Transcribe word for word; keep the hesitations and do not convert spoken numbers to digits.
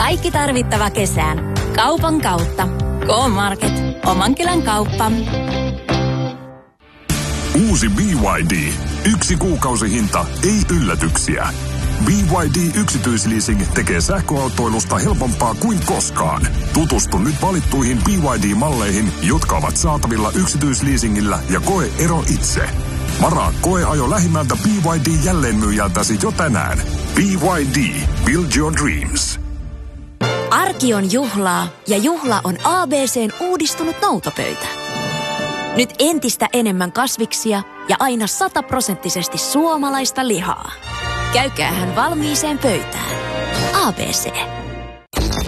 Kaikki tarvittava kesään. Kaupan kautta. K-Market. Oman kylän kauppa. Uusi B Y D. Yksi kuukausihinta, ei yllätyksiä. B Y D Yksityisleasing tekee sähköautoilusta helpompaa kuin koskaan. Tutustu nyt valittuihin B Y D-malleihin, jotka ovat saatavilla yksityisleasingillä ja koe ero itse. Varaa koeajo lähimmältä B Y D-jälleenmyyjältäsi jo tänään. B Y D. Build your dreams. Arki on juhlaa ja juhla on A B C:n uudistunut noutopöytä. Nyt entistä enemmän kasviksia ja aina sataprosenttisesti suomalaista lihaa. Käykäähän valmiiseen pöytään. A B C.